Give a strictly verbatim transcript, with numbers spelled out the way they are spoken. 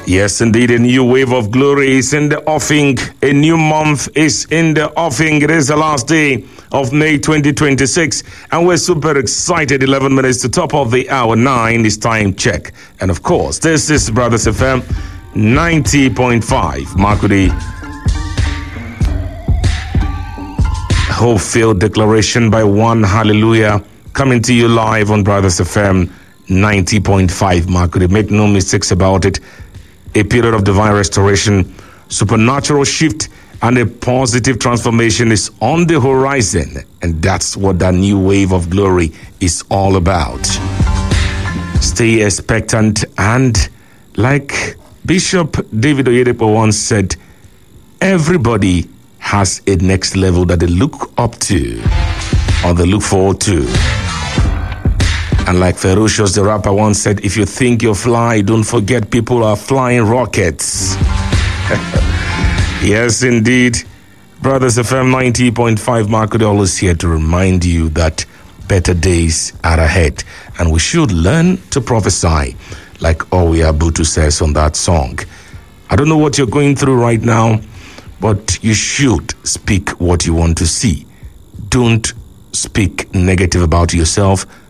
Yes, indeed, a new wave of glory is in the offing. A new month is in the offing. It is the last day of May twenty twenty-six, and we're super excited. eleven minutes to top of the hour, nine is time check. And of course, this is Brothers F M ninety point five. Makudi. Hope-filled declaration by one hallelujah, coming to you live on Brothers F M ninety point five. Makudi. Make no mistakes about it. A period of divine restoration, supernatural shift, and a positive transformation is on the horizon. And that's what that new wave of glory is all about. Stay expectant, and like Bishop David Oyedepo once said, everybody has a next level that they look up to or they look forward to. And like Ferocious the rapper once said, if you think you're fly, don't forget people are flying rockets. Yes, indeed. Brothers F M ninety point five, Marco always here to remind you that better days are ahead. And we should learn to prophesy, like Owe Abutu says on that song. I don't know what you're going through right now, but you should speak what you want to see. Don't speak negative about yourself.